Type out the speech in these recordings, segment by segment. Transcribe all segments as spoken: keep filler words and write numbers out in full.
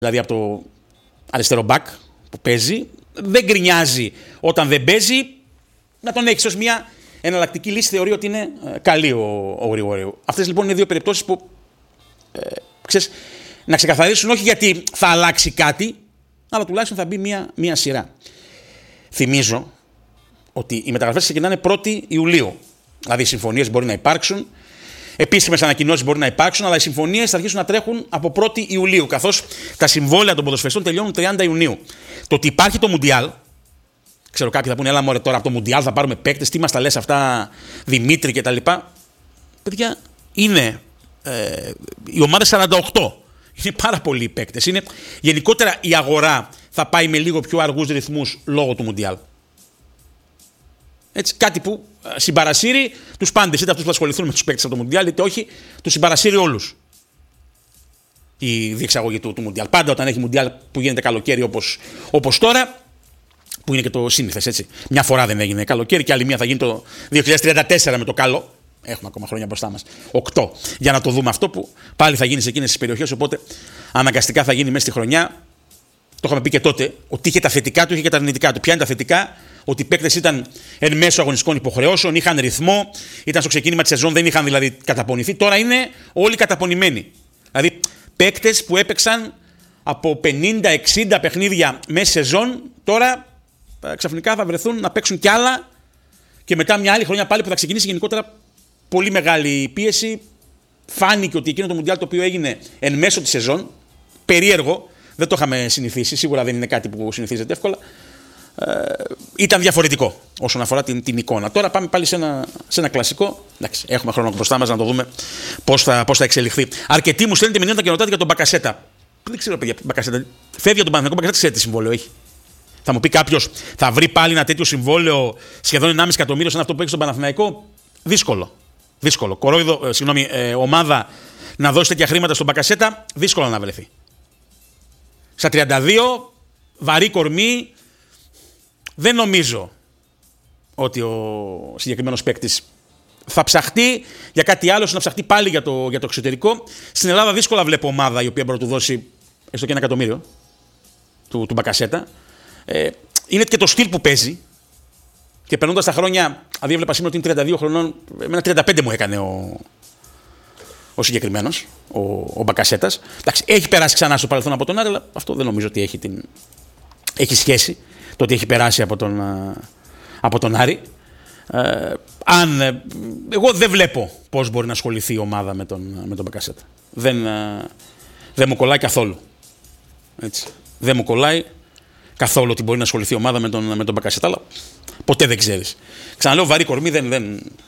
δηλαδή από το αριστερό μπακ που παίζει, δεν γκρινιάζει όταν δεν παίζει, να τον έχει ως μια εναλλακτική λύση, θεωρεί ότι είναι ε, καλή ο, ο Γρηγορίου. Αυτές λοιπόν είναι δύο περιπτώσεις που ε, ξέρεις, να ξεκαθαρίσουν όχι γιατί θα αλλάξει κάτι, αλλά τουλάχιστον θα μπει μια, μια σειρά. Θυμίζω ότι οι μεταγραφές ξεκινάνε πρώτη Ιουλίου. Δηλαδή οι συμφωνίες μπορεί να υπάρξουν, επίσημες ανακοινώσεις μπορεί να υπάρξουν, αλλά οι συμφωνίες θα αρχίσουν να τρέχουν από πρώτη Ιουλίου, καθώς τα συμβόλαια των ποδοσφαιριστών τελειώνουν τριάντα Ιουνίου. Το ότι υπάρχει το Μουντιάλ, ξέρω κάποιοι θα πούνε, έλα μωρέ τώρα από το Μουντιάλ θα πάρουμε παίκτες, τι μας τα λες αυτά Δημήτρη κτλ. Παιδιά, είναι ε, η ομάδα σαράντα οκτώ. Είναι πάρα πολλοί παίκτες. Είναι, γενικότερα η αγορά θα πάει με λίγο πιο αργούς ρυθμούς λόγω του Μουντιάλ. Έτσι, κάτι που συμπαρασύρει τους πάντες, είτε αυτούς που θα ασχοληθούν με τους παίκτες από το Μουντιάλ, είτε όχι, τους συμπαρασύρει όλους η διεξαγωγή του, του Μουντιάλ. Πάντα όταν έχει Μουντιάλ που γίνεται καλοκαίρι όπως, όπως τώρα, που είναι και το σύνηθες, έτσι. Μια φορά δεν έγινε καλοκαίρι και άλλη μια θα γίνει το δύο χιλιάδες τριάντα τέσσερα με το καλό. Έχουμε ακόμα χρόνια μπροστά μας. Οκτώ. Για να το δούμε αυτό που πάλι θα γίνει σε εκείνες τις περιοχές. Οπότε αναγκαστικά θα γίνει μέσα στη χρονιά. Το είχαμε πει και τότε ότι είχε τα θετικά του, είχε και τα αρνητικά του. Ποια είναι τα θετικά? Ότι οι παίκτες ήταν εν μέσω αγωνιστικών υποχρεώσεων, είχαν ρυθμό, ήταν στο ξεκίνημα της σεζόν, δεν είχαν δηλαδή καταπονηθεί. Τώρα είναι όλοι καταπονημένοι. Δηλαδή παίκτες που έπαιξαν από πενήντα εξήντα παιχνίδια μέσα σεζόν, τώρα ξαφνικά θα βρεθούν να παίξουν κι άλλα και μετά μια άλλη χρονιά πάλι που θα ξεκινήσει γενικότερα πολύ μεγάλη πίεση. Φάνηκε ότι εκείνο το Μουντιάλ το οποίο έγινε εν μέσω της σεζόν, περίεργο, δεν το είχαμε συνηθίσει, σίγουρα δεν είναι κάτι που συνηθίζεται εύκολα, ε, ήταν διαφορετικό όσον αφορά την, την εικόνα. Τώρα πάμε πάλι σε ένα, σε ένα κλασικό. Εντάξει, έχουμε χρόνο μπροστά μας να το δούμε πώς θα, πώς θα εξελιχθεί. Αρκετοί μου στέλνετε μηνύματα και ρωτάτε για τον Μπακασέτα. Δεν ξέρω, παιδιά, Μπακασέτα. Φεύγει από τον Παναθηναϊκό, Μπακασέτα, ξέρετε τι συμβόλαιο έχει. Θα μου πει κάποιος, θα βρει πάλι ένα τέτοιο συμβόλαιο σχεδόν ενάμιση εκατομμύριο σαν αυτό που έχει στον Παναθηναϊκό? Δύσκολο. Δύσκολο. Κορόιδο, ε, συγγνώμη, ε, ομάδα να δώσει τέτοια χρήματα στον Μπακασέτα, δύσκολο να βρεθεί. Στα τριάντα δύο, βαρύ κορμί, δεν νομίζω ότι ο συγκεκριμένος παίκτης θα ψαχτεί για κάτι άλλο, να ψαχτεί πάλι για το, για το εξωτερικό. Στην Ελλάδα δύσκολα βλέπω ομάδα η οποία μπορεί να του δώσει έστω και ένα εκατομμύριο του, του Μπακασέτα. Ε, είναι και το στυλ που παίζει. Και περνώντας τα χρόνια, δηλαδή έβλεπα σήμερα ότι είναι τριάντα δύο χρονών, εμένα τριάντα πέντε μου έκανε ο, ο συγκεκριμένος, ο, ο Μπακασέτας. Εντάξει, έχει περάσει ξανά στο παρελθόν από τον Άρη, αλλά αυτό δεν νομίζω ότι έχει, την, έχει σχέση το ότι έχει περάσει από τον, από τον Άρη. Ε, αν, εγώ δεν βλέπω πώς μπορεί να ασχοληθεί η ομάδα με τον, με τον Μπακασέτα. Δεν, δεν μου κολλάει καθόλου. Έτσι. Δεν μου κολλάει καθόλου ότι μπορεί να ασχοληθεί η ομάδα με τον, με τον Μπακασέτα, αλλά ποτέ δεν ξέρεις. Ξαναλέω, βαρύ κορμί δεν. δεν...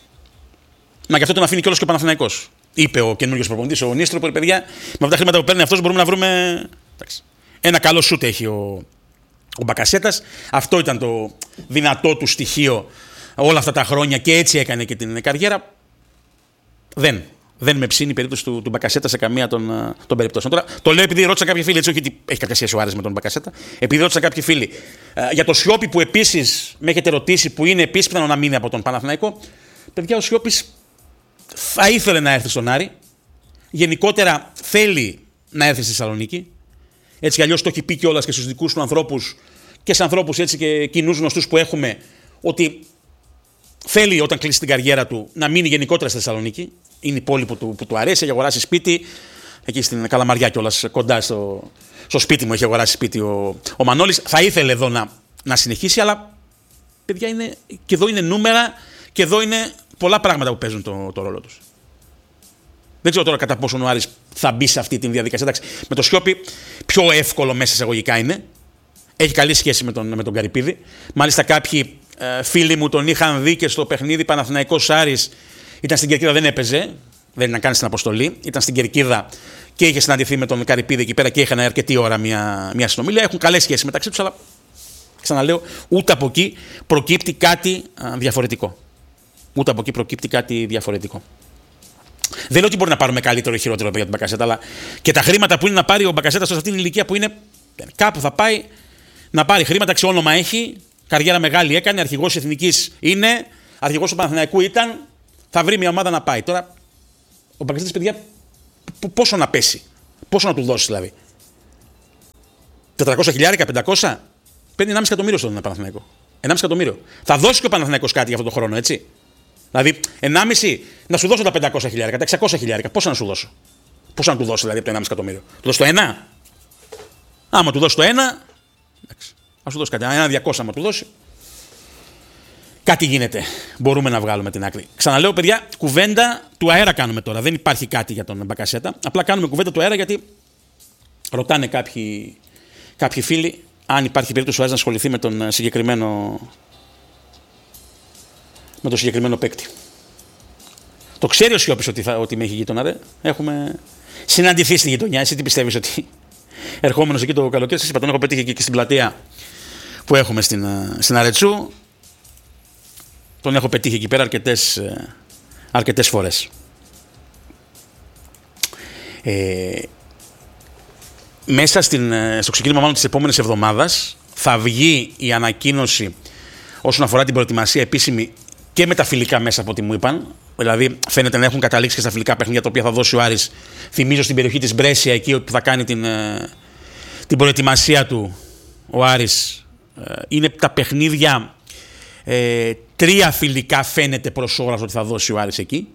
Μα και αυτό τον αφήνει κιόλας και ο Παναθηναϊκός. Είπε ο καινούργιος προπονητής, ο Νίστροπολ, παιδιά, με αυτά τα χρήματα που παίρνει αυτός μπορούμε να βρούμε. Εντάξει, ένα καλό σούτ έχει ο, ο Μπακασέτας. Αυτό ήταν το δυνατό του στοιχείο όλα αυτά τα χρόνια και έτσι έκανε και την καριέρα. Δεν. Δεν με ψήνει η περίπτωση του, του Μπακασέτα σε καμία των, των περιπτώσεων. Τώρα το λέω επειδή ρώτησαν κάποιοι φίλοι, έτσι, όχι ότι έχει κάποια σχέση ο Άρης με τον Μπακασέτα. Επειδή ρώτησαν κάποιοι φίλοι ε, για το Σιώπη που επίσης με έχετε ρωτήσει, που είναι επίσης πιθανό να μείνει από τον Παναθηναϊκό. Παιδιά, ο Σιώπης θα ήθελε να έρθει στον Άρη. Γενικότερα θέλει να έρθει στη Θεσσαλονίκη. Έτσι κι αλλιώς το έχει πει κιόλας και στους δικούς του ανθρώπους και σε ανθρώπους έτσι και κοινούς γνωστούς που έχουμε, ότι θέλει όταν κλείσει την καριέρα του να μείνει γενικότερα στη Θεσσαλονίκη. Είναι η πόλη που του, που του αρέσει, έχει αγοράσει σπίτι. Εκεί στην Καλαμαριά κιόλας, κοντά στο, στο σπίτι μου έχει αγοράσει σπίτι ο, ο Μανώλης. Θα ήθελε εδώ να, να συνεχίσει, αλλά παιδιά είναι, και εδώ είναι νούμερα και εδώ είναι πολλά πράγματα που παίζουν το, το ρόλο τους. Δεν ξέρω τώρα κατά πόσο ο Άρης θα μπει σε αυτή τη διαδικασία. Εντάξει, με το Σιώπη πιο εύκολο μέσα εισαγωγικά είναι. Έχει καλή σχέση με τον, με τον Καρυπίδη. Μάλιστα κάποιοι ε, φίλοι μου τον είχαν δει και στο παιχνίδι Παναθηναϊκός Άρης. Ήταν στην Κερκίδα, δεν έπαιζε, δεν ήταν καν στην αποστολή. Ήταν στην Κερκίδα και είχε συναντηθεί με τον Καρυπίδη εκεί πέρα και είχαν αρκετή ώρα μια, μια συνομιλία. Έχουν καλές σχέσεις μεταξύ τους, αλλά ξαναλέω, ούτε από εκεί προκύπτει κάτι α, διαφορετικό. Ούτε από εκεί προκύπτει κάτι διαφορετικό. Δεν λέω ότι μπορεί να πάρουμε καλύτερο ή χειρότερο για τον Μπακασέτα, αλλά και τα χρήματα που είναι να πάρει ο Μπακασέτα σε αυτήν την ηλικία που είναι, κάπου θα πάει να πάρει χρήματα, ξεόνομα έχει, καριέρα μεγάλη έκανε, αρχηγός εθνικής είναι, αρχηγός του Παναθηναϊκού ήταν. Θα βρει μια ομάδα να πάει. Τώρα, ο Μπακασέτας, παιδιά, πόσο να πέσει, πόσο να του δώσει δηλαδή. τετρακόσια χιλιάρικα, πεντακόσια. Παίρνει ενάμιση εκατομμύριο στον Παναθηναϊκό. ενάμιση εκατομμύριο. Θα δώσει και ο Παναθηναϊκός κάτι για αυτόν τον χρόνο, έτσι. Δηλαδή, ενάμιση να σου δώσω τα πεντακόσια χιλιάρικα, τα εξακόσια χιλιάρικα. Πόσα να σου δώσω. Πόσα να του δώσω δηλαδή από το ενάμιση εκατομμύριο. Του δώσω το ένα. Άμα του δώσει το ένα. Εντάξει. Α σου δώσει κάτι. Ένα διακόσια άμα του δώσει. Κάτι γίνεται. Μπορούμε να βγάλουμε την άκρη. Ξαναλέω, παιδιά, κουβέντα του αέρα κάνουμε τώρα. Δεν υπάρχει κάτι για τον Μπακασέτα. Απλά κάνουμε κουβέντα του αέρα γιατί ρωτάνε κάποιοι, κάποιοι φίλοι αν υπάρχει περίπτωση ο Άρης να ασχοληθεί με τον συγκεκριμένο, με τον συγκεκριμένο παίκτη. Το ξέρει ο Σιώπης ότι, θα, ότι με έχει γείτονα, ρε. Έχουμε συναντηθεί στη γειτονιά. Εσύ τι πιστεύεις ότι ερχόμενος εκεί το καλοκαίρι, σας είπα, τον έχω πετύχει και, και στην πλατεία που έχουμε στην, στην Αρετσού. Τον έχω πετύχει εκεί πέρα αρκετές, αρκετές φορές. Ε, μέσα στην, στο ξεκίνημα μάλλον της επόμενης εβδομάδας θα βγει η ανακοίνωση όσον αφορά την προετοιμασία επίσημη και με τα φιλικά μέσα από ό,τι μου είπαν. Δηλαδή φαίνεται να έχουν καταλήξει και στα φιλικά παιχνίδια τα οποία θα δώσει ο Άρης. Θυμίζω στην περιοχή της Μπρέσια, εκεί που θα κάνει την, την προετοιμασία του ο Άρης. Είναι τα παιχνίδια, ε, τρία φιλικά φαίνεται προς ώρας ότι θα δώσει ο Άρης εκεί.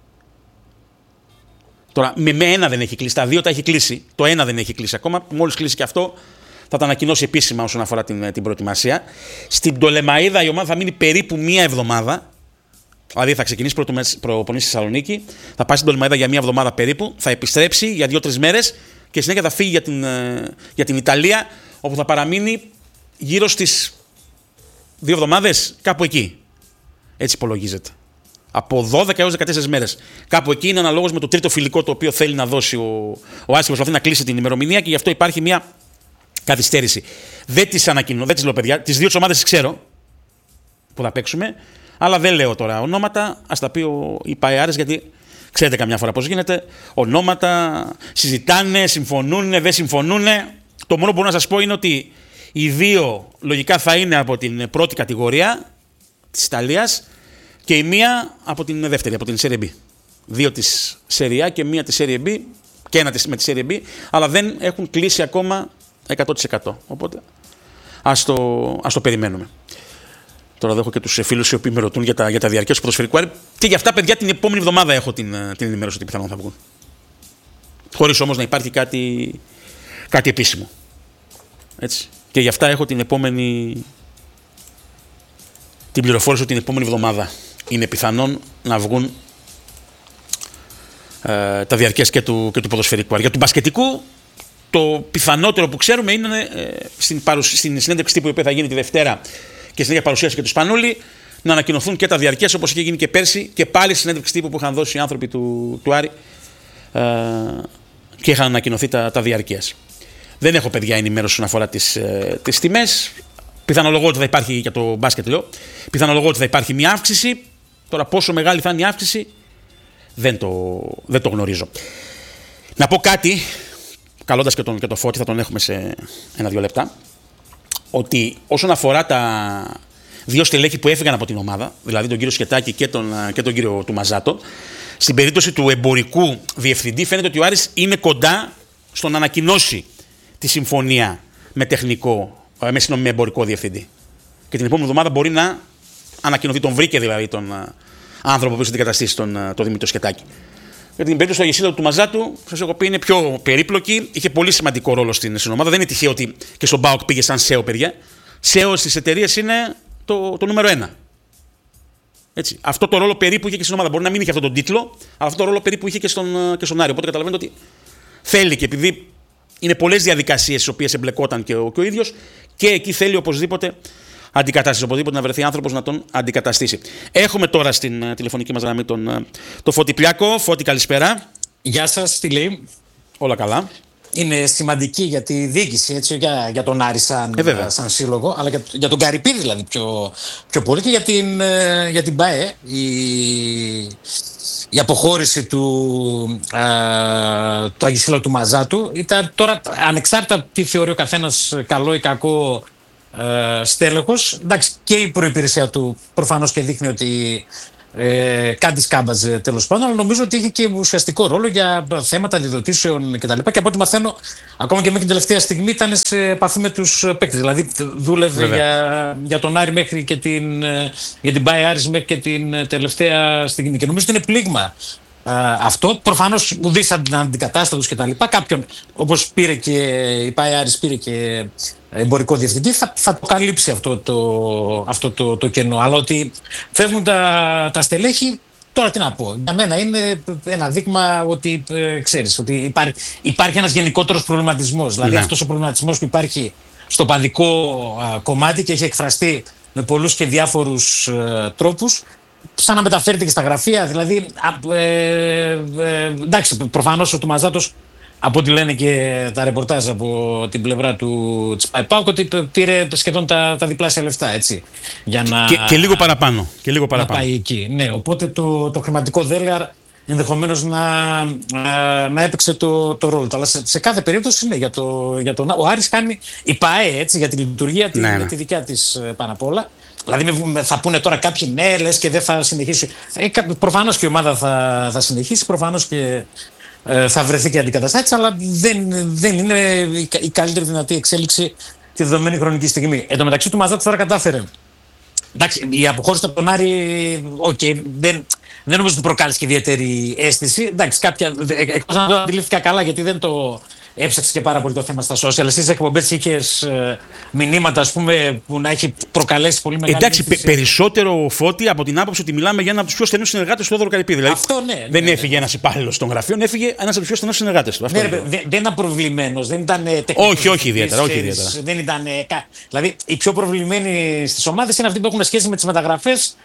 Τώρα με, με ένα δεν έχει κλείσει, τα δύο τα έχει κλείσει, το ένα δεν έχει κλείσει ακόμα. Μόλις κλείσει και αυτό θα τα ανακοινώσει επίσημα όσον αφορά την, την προετοιμασία. Στην Πτολεμαΐδα η ομάδα θα μείνει περίπου μία εβδομάδα. Δηλαδή θα ξεκινήσει προπονήσεις στη Θεσσαλονίκη, θα πάει στην Πτολεμαΐδα για μία εβδομάδα περίπου, θα επιστρέψει για δύο-τρεις μέρες και συνέχεια θα φύγει για την, για την Ιταλία, όπου θα παραμείνει γύρω στις δύο εβδομάδες, κάπου εκεί. Έτσι υπολογίζεται. Από δώδεκα έως δεκατέσσερις μέρες. Κάπου εκεί είναι αναλόγως με το τρίτο φιλικό το οποίο θέλει να δώσει ο, ο Άρης, προσπαθεί να κλείσει την ημερομηνία και γι' αυτό υπάρχει μια καθυστέρηση. Δεν τις ανακοινώ, δεν τις λέω παιδιά. Τις δύο ομάδες τις ξέρω που θα παίξουμε, αλλά δεν λέω τώρα ονόματα. Ας τα πει ο Άρης, γιατί ξέρετε καμιά φορά πώς γίνεται. Ονόματα συζητάνε, συμφωνούν, δεν συμφωνούν. Το μόνο που μπορώ να σας πω είναι ότι οι δύο λογικά θα είναι από την πρώτη κατηγορία της Ιταλίας και η μία από την δεύτερη, από την Serie B. Δύο της Serie A και μία της Serie B και ένα με τη Serie B, αλλά δεν έχουν κλείσει ακόμα εκατό τοις εκατό. Οπότε ας το, ας το περιμένουμε. Τώρα εδώ έχω και τους φίλους οι οποίοι με ρωτούν για τα, για τα διαρκές του ποδοσφαιρικού Άρη και για αυτά, παιδιά, την επόμενη εβδομάδα έχω την, την ενημέρωση ότι πιθανόν θα βγουν. Χωρίς όμως να υπάρχει κάτι, κάτι επίσημο. Έτσι. Και γι' αυτά έχω την επόμενη την πληροφόρηση ότι την επόμενη εβδομάδα είναι πιθανόν να βγουν ε, τα διαρκές και του, και του ποδοσφαιρικού. Για του μπασκετικού, το πιθανότερο που ξέρουμε είναι ε, στην, παρουσ... στην συνέντευξη τύπου που θα γίνει τη Δευτέρα και στην ίδια παρουσίαση και του Σπανούλη να ανακοινωθούν και τα διαρκές, όπως είχε γίνει και πέρσι, και πάλι στη συνέντευξη τύπου που είχαν δώσει οι άνθρωποι του, του Άρη ε, και είχαν ανακοινωθεί τα, τα διαρκές. Δεν έχω, παιδιά, ενημέρωση όσον αφορά τις, ε, τις τιμές. Πιθανολογώ ότι θα υπάρχει, για το μπάσκετ λέω, πιθανολογώ ότι θα υπάρχει μια αύξηση. Τώρα πόσο μεγάλη θα είναι η αύξηση δεν το, δεν το γνωρίζω. Να πω κάτι, καλώντας και τον, και το Φώτη, θα τον έχουμε σε ένα-δύο λεπτά, ότι όσον αφορά τα δύο στελέχη που έφυγαν από την ομάδα, δηλαδή τον κύριο Σκετάκη και τον, και τον κύριο του Μαζάτο, στην περίπτωση του εμπορικού διευθυντή φαίνεται ότι ο Άρης είναι κοντά στο να ανακοινώσει τη συμφωνία με τεχνικό, με, συγνώμη, με εμπορικό διευθυντή. Και την επόμενη εβδομάδα μπορεί να ανακοινωθεί, τον βρήκε δηλαδή τον uh, άνθρωπο που έχει αντικαταστήσει τον, uh, τον Δημήτρη Σκετάκη. Για την περίπτωση του Αγισίλα του Μαζάτου, σας έχω πει, είναι πιο περίπλοκη. Είχε πολύ σημαντικό ρόλο στην, στην ομάδα. Δεν είναι τυχαίο ότι και στον ΠΑΟΚ πήγε σαν σέο, παιδιά. Σέο στις εταιρείες είναι το, το νούμερο ένα. Έτσι. Αυτό το ρόλο περίπου είχε και στην ομάδα. Μπορεί να μην είχε αυτόν τον τίτλο, αλλά αυτό το ρόλο περίπου είχε και στον, και στον Άρη. Οπότε καταλαβαίνετε ότι θέλει, και επειδή είναι πολλές διαδικασίες στις οποίες εμπλεκόταν και ο, και ο ίδιος, και εκεί θέλει οπωσδήποτε αντικατάσταση. Οπωσδήποτε να βρεθεί άνθρωπος να τον αντικαταστήσει. Έχουμε τώρα στην uh, τηλεφωνική μας γραμμή τον, uh, τον Φώτη Πλιάκο. Φώτη, καλησπέρα. Γεια σας, τι λέει. Όλα καλά. Είναι σημαντική για τη διοίκηση, έτσι, για, για τον Άρη σαν, ε, σαν σύλλογο, αλλά για, για τον Καρυπίδη δηλαδή πιο, πιο πολύ, και για την, για την ΠΑΕ. Η, η αποχώρηση του, ε, του Αγισίλα του Μαζάτου ήταν τώρα, ανεξάρτητα τι θεωρεί ο καθένας καλό ή κακό ε, στέλεχος. Εντάξει, και η προϋπηρεσία του προφανώς και δείχνει ότι Ε, κάτι σκάμπαζε τέλος πάντων, αλλά νομίζω ότι είχε και ουσιαστικό ρόλο για θέματα αντιδοτήσεων κτλ. Και, και από ό,τι μαθαίνω, ακόμα και μέχρι την τελευταία στιγμή ήταν σε επαφή με τους παίκτες. Δηλαδή, δούλευε για, για τον Άρη μέχρι και την. Για την Πάη Άρης μέχρι και την τελευταία στιγμή. Και νομίζω ότι είναι πλήγμα α, αυτό. Προφανώς ουδής αντικατάστατος κτλ. Κάποιον, όπως πήρε και η Πάη Άρης, πήρε και εμπορικό διευθυντή, θα, θα το καλύψει αυτό το, αυτό το, το κενό. Αλλά ότι φεύγουν τα, τα στελέχη, τώρα τι να πω. Για μένα είναι ένα δείγμα ότι ε, ξέρεις, ότι υπάρχει, υπάρχει ένας γενικότερος προβληματισμός. Δηλαδή, ναι, αυτός ο προβληματισμός που υπάρχει στο παδικό α, κομμάτι και έχει εκφραστεί με πολλούς και διάφορους ε, τρόπους, σαν να μεταφέρεται και στα γραφεία. Δηλαδή, α, ε, ε, εντάξει, προφανώς ο Τουμαζάτος, από ό,τι λένε και τα ρεπορτάζ από την πλευρά του ΠΑΟΚ, ότι πήρε σχεδόν τα, τα διπλάσια λεφτά, έτσι. Για να, και, και λίγο παραπάνω. Και λίγο παραπάνω. Να πάει εκεί. Ναι, οπότε το, το χρηματικό δέλεαρ ενδεχομένως να, να, να έπαιξε το, το ρόλο του. Αλλά σε, σε κάθε περίπτωση, ναι, για το, για το, ο Άρης κάνει η ΠΑΕ, έτσι, για τη λειτουργία τη, ναι, ναι. τη δικιά της πάνω απ' όλα. Δηλαδή θα πούνε τώρα κάποιοι ναι, λες και δεν θα συνεχίσει. Ε, προφανώς και η ομάδα θα, θα συνεχίσει, προφανώς και ε, θα βρεθεί και αντικαταστάτης, αλλά δεν, δεν είναι η, η καλύτερη δυνατή εξέλιξη τη δεδομένη χρονική στιγμή. Εν τω μεταξύ του Μαζάτου τώρα κατάφερε. Εντάξει, η αποχώρηση από τον Άρη, okay, δεν, δεν νομίζω ότι προκάλεσε και ιδιαίτερη αίσθηση. Εντάξει, κάποια, εκτός να το αντιλήφθηκα καλά, γιατί δεν το έψαξε και πάρα πολύ το θέμα στα social. Στις εκπομπές είχες ε, μηνύματα, ας πούμε, που να έχει προκαλέσει πολύ μεγάλη. Εντάξει, πε, περισσότερο Φώτη από την άποψη ότι μιλάμε για ένα από τους πιο στενούς συνεργάτες του Θόδωρο Καρυπίδη. Δηλαδή, αυτό, ναι, ναι, δεν ναι, έφυγε ναι. ένας υπάλληλος των γραφείων, έφυγε ένας από τους πιο στενούς συνεργάτες του. Ναι, ρε, δεν, δεν ήταν προβλημένος, δεν ήταν τεχνικός. Όχι, όχι ιδιαίτερα. Όχι ιδιαίτερα. Δεν ήταν, δηλαδή, οι πιο προβλημένοι στις ομάδες είναι αυτοί που έχουν σχέση με τις μεταγραφές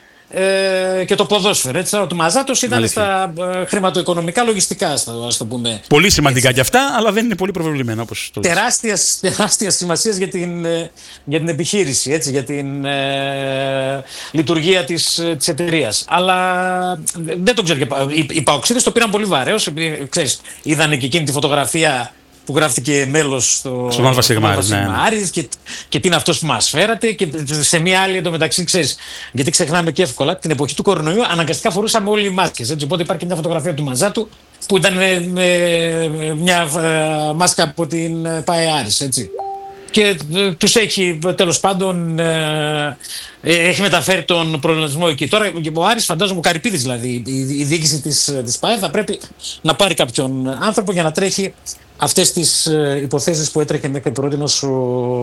ε, και το ποδόσφαιρο. Έτσι, ο Μαζάτος ήταν αλήθεια. Στα ε, χρηματοοικονομικά λογιστικά, ας το πούμε. Πολύ σημαντικά έτσι. Κι αυτά, αλλά δεν είναι πολύ προβεβλημένα όπως το τεράστια, τεράστια σημασία για την, για την επιχείρηση, έτσι, για την ε, λειτουργία της, της εταιρείας. Αλλά δεν το ξέρω. Οι, οι παοξίδες το πήραν πολύ βαρέως. Ξέρεις, είδανε και εκείνη τη φωτογραφία που γράφτηκε μέλος στο, στον Αλφα Σιγμά Άρης και, και τι είναι αυτός που μας φέρατε, και σε μια άλλη εντωμεταξύ, ξέρεις, γιατί ξεχνάμε και εύκολα, την εποχή του κορονοϊού αναγκαστικά φορούσαμε όλοι οι μάσκες, έτσι, οπότε υπάρχει μια φωτογραφία του Μαζάτου που ήταν με, με μια ε, μάσκα από την ΠΑΕ Άρης, έτσι. Και ε, τους έχει τέλος πάντων ε, ε, έχει μεταφέρει τον προβληματισμό εκεί. Τώρα ο Άρης, φαντάζομαι, ο Καρυπίδης δηλαδή, η, η διοίκηση της, της ΠΑΕ θα πρέπει να πάρει κάποιον άνθρωπο για να τρέχει αυτές τις ε, υποθέσεις που έτρεχε μέχρι πρότινος ο,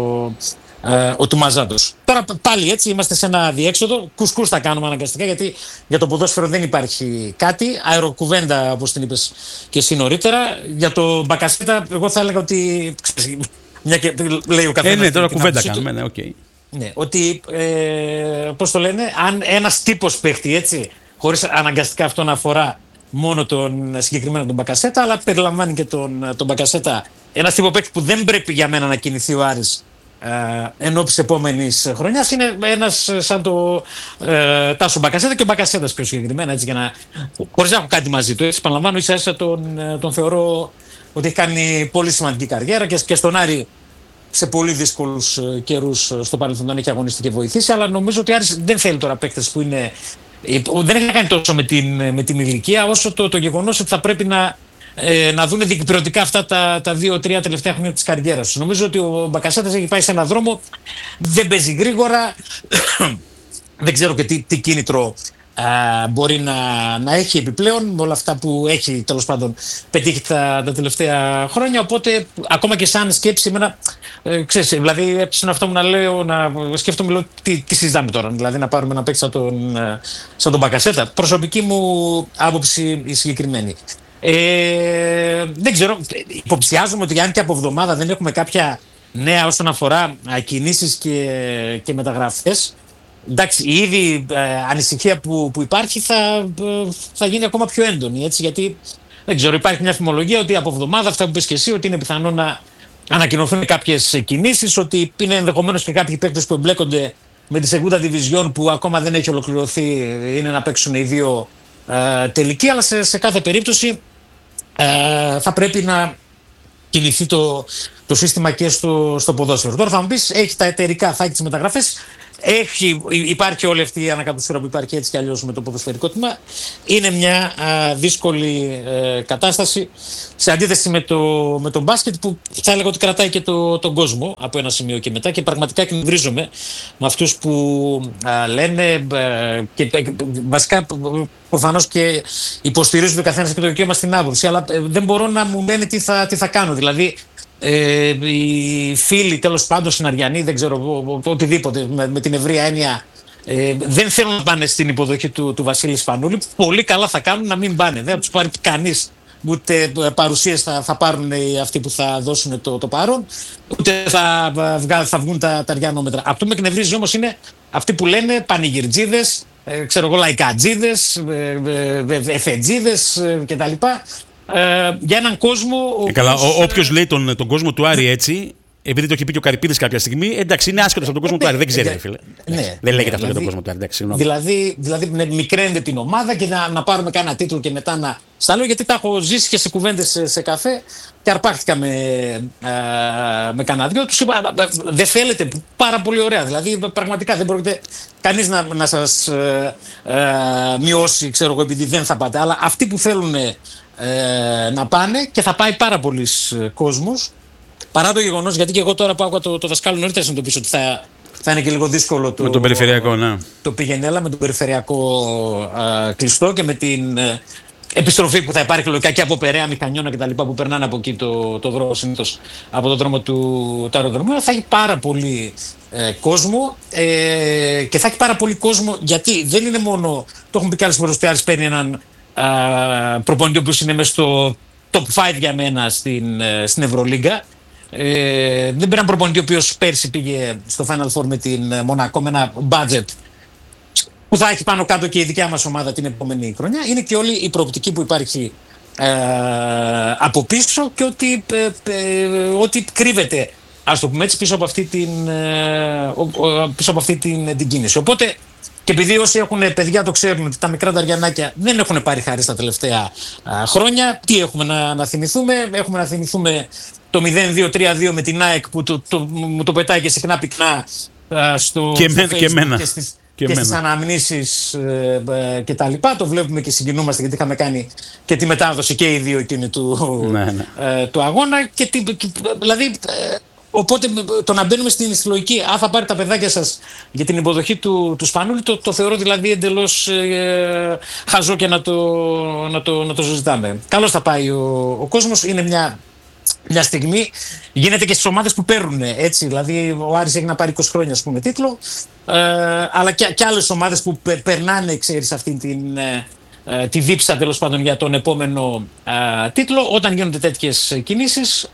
ε, ο Τουμαζάτος. Τώρα πάλι έτσι είμαστε σε ένα διέξοδο. Κουσκούς θα κάνουμε αναγκαστικά, γιατί για το ποδόσφαιρο δεν υπάρχει κάτι. Αεροκουβέντα, όπως την είπες και εσύ νωρίτερα. Για το Μπακασέτα, εγώ θα έλεγα ότι. Μια και λέει ο καθένας. Ε, ναι, τώρα κουβέντα κάνουμε, ναι, οκ. Okay. Ναι, ότι, ε, πώς το λένε, αν ένας τύπος παίχτει έτσι, χωρίς αναγκαστικά αυτό να αφορά μόνο τον συγκεκριμένο τον Μπακασέτα, αλλά περιλαμβάνει και τον, τον Μπακασέτα, ένας τύπο παίχτη που δεν πρέπει για μένα να κινηθεί ο Άρης ε, εν ώψη επόμενης χρονιάς, είναι ένας σαν το ε, Τάσο Μπακασέτα και ο Μπακασέτας πιο συγκεκριμένα, έτσι, για να, χωρίς να έχω κάτι μαζί του, έτσι, επαναλαμβάνω, ίσα ίσα τον, τον θεωρώ ότι έχει κάνει πολύ σημαντική καριέρα και, και στον Άρη σε πολύ δύσκολους καιρούς στο παρελθόν τον έχει αγωνιστεί και βοηθήσει, αλλά νομίζω ότι ο Άρης δεν θέλει τώρα παίκτες που είναι. Δεν έχει να κάνει τόσο με την, με την ηλικία, όσο το, το γεγονός ότι θα πρέπει να, ε, να δουν διεκπαιρεωτικά αυτά τα, τα δύο-τρία τελευταία χρόνια της καριέρας του. Νομίζω ότι ο Μπακασέτας έχει πάει σε έναν δρόμο, δεν παίζει γρήγορα, δεν ξέρω και τι, τι κίνητρο α, μπορεί να, να έχει επιπλέον με όλα αυτά που έχει τέλος πάντων πετύχει τα, τα τελευταία χρόνια. Οπότε ακόμα και σαν σκέψη εμένα, ε, ξέρεις, δηλαδή έψηνα αυτό μου να λέω, να σκέφτομαι, λέω, τι, τι συζητάμε τώρα, δηλαδή να πάρουμε ένα παίκτη σαν τον, σαν τον Μπακασέτα. Προσωπική μου άποψη η συγκεκριμένη. Ε, δεν ξέρω, υποψιάζομαι ότι αν και από εβδομάδα δεν έχουμε κάποια νέα όσον αφορά κινήσεις και, και μεταγραφές, εντάξει, η ήδη ε, ανησυχία που, που υπάρχει θα, ε, θα γίνει ακόμα πιο έντονη, έτσι, γιατί δεν ξέρω, υπάρχει μια φημολογία ότι από εβδομάδα, αυτά που πες και εσύ, ότι είναι πιθανό να ανακοινωθούν κάποιες κινήσεις, ότι είναι ενδεχομένως και κάποιοι παίκτες που εμπλέκονται με τη Segunda Division που ακόμα δεν έχει ολοκληρωθεί, είναι να παίξουν οι δύο ε, τελικοί, αλλά σε, σε κάθε περίπτωση ε, θα πρέπει να κινηθεί το, το σύστημα και στο, στο ποδόσφαιρο. Τώρα θα μου πεις, έχει τα εταιρικά, θα έχει τις μεταγραφές. έχει, υπάρχει όλη αυτή η ανακατοσούρα που υπάρχει έτσι κι αλλιώς με το ποδοσφαιρικό τμήμα. Είναι μια α, δύσκολη ε, κατάσταση σε αντίθεση με το, με το μπάσκετ που θα έλεγα ότι κρατάει και το, τον κόσμο από ένα σημείο και μετά, και πραγματικά εκνευρίζομαι με αυτούς που α, λένε ε, και ε, βασικά προφανώς και υποστηρίζουν το καθένας και το δικαίωμα στην άποψη, αλλά ε, δεν μπορώ να μου λένε τι θα, τι θα κάνω. Δηλαδή Ε, οι φίλοι τέλος πάντων συναριανοί, δεν ξέρω, οτιδήποτε με, με την ευρεία έννοια, ε, δεν θέλουν να πάνε στην υποδοχή του, του Βασίλη Σπανούλη. Πολύ καλά θα κάνουν να μην πάνε. Δεν θα τους πάρει κανείς, ούτε παρουσίες θα, θα πάρουν αυτοί που θα δώσουν το, το παρόν, ούτε θα, βγα, θα βγουν τα, τα αργιανόμετρα. Αυτό που με εκνευρίζει όμως είναι αυτοί που λένε πανηγυρτζίδες, ε, ξέρω εγώ, λαϊκατζίδες, ε, ε, εφετζίδες ε, κτλ. Ε, για έναν κόσμο. Ε, καλά, όποιος λέει τον, τον κόσμο του Άρη έτσι, επειδή το έχει πει και ο Καρυπίδης κάποια στιγμή, εντάξει, είναι άσχετος από τον κόσμο του Άρη. Δεν ξέρει, ε, φίλε. Ναι, δεν λέγεται αυτό για τον κόσμο του Άρη. Εντάξει, δηλαδή, δηλαδή ναι, μικραίνετε την ομάδα και να, να πάρουμε κάνα τίτλο και μετά να. Στα λέω γιατί τα έχω ζήσει και σε κουβέντες σε, σε καφέ και αρπάχτηκα με, ε, με κανένα δυο. Τους είπα, δεν θέλετε. Πάρα πολύ ωραία. Δηλαδή, πραγματικά δεν πρόκειται κανείς να, να σας ε, ε, μειώσει, ξέρω εγώ, επειδή δεν θα πάτε. Αλλά αυτοί που θέλουν. Ε, να πάνε, και θα πάει πάρα πολλοί κόσμος, παρά το γεγονός, γιατί και εγώ τώρα που άκουγα το, το δασκάλο νωρίτερα συνειδητοποίησα ότι θα, θα είναι και λίγο δύσκολο το, με τον περιφερειακό, ναι. Το πηγενέλα με τον περιφερειακό α, κλειστό και με την ε, επιστροφή που θα υπάρχει λογικά και από Περαία, Μηχανιώνα κτλ. Που περνάνε από εκεί το, το δρόμο συνήθως από τον δρόμο του, του αεροδρομίου. Θα έχει πάρα πολύ ε, κόσμο ε, και θα έχει πάρα πολύ κόσμο, γιατί δεν είναι μόνο, το έχουν πει και άλλες φορές, ότι παίρνει έναν Uh, προπονητή που είναι μέσα στο top πέντε για μένα στην, uh, στην Ευρωλίγκα. Ε, δεν πήραν προπονητή ο οποίος πέρσι πήγε στο Final Four με την uh, Μονακό με ένα budget που θα έχει πάνω κάτω και η δικιά μας ομάδα την επόμενη χρονιά. Είναι και όλη η προοπτική που υπάρχει uh, από πίσω και ότι, uh, uh, ότι κρύβεται, ας το πούμε έτσι, πίσω από αυτή την, uh, πίσω από αυτή την, την κίνηση. Οπότε, και επειδή όσοι έχουν παιδιά το ξέρουν ότι τα μικρά ταριανάκια δεν έχουν πάρει χάρη στα τελευταία α, χρόνια, τι έχουμε να, να θυμηθούμε? Έχουμε να θυμηθούμε το μηδέν δύο τρία δύο με την ΑΕΚ που το, το, μου το πετάει και συχνά πυκνά α, στο, και, στο με, Facebook και, μένα. και στις, και, και στις αναμνήσεις ε, ε, και τα λοιπά. Το βλέπουμε και συγκινούμαστε, γιατί είχαμε κάνει και τη μετάδοση και οι δύο εκείνη του, ναι, ναι. Ε, του αγώνα. Και, και, δηλαδή, ε, οπότε το να μπαίνουμε στην λογική, αν θα πάρει τα παιδάκια σας για την υποδοχή του, του Σπανούλη, το, το θεωρώ δηλαδή εντελώς ε, χαζό και να το, να, το, να το συζητάμε. Καλώς θα πάει ο, ο κόσμος, είναι μια, μια στιγμή, γίνεται και στις ομάδες που παίρνουν, έτσι, δηλαδή ο Άρης έχει να πάρει είκοσι χρόνια, ας πούμε, τίτλο, ε, αλλά και, και άλλες ομάδες που πε, περνάνε, ξέρεις, αυτή την... Ε, τη δίψα τέλος πάντων για τον επόμενο ε, τίτλο. Όταν γίνονται τέτοιες κινήσεις,